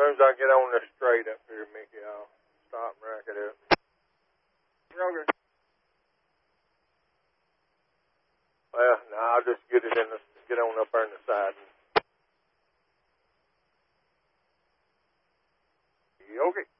soon as I get on this straight up here, Mickey, I'll stop and rack it up. Roger. Well, no, I'll just get on up there in the side. Okay.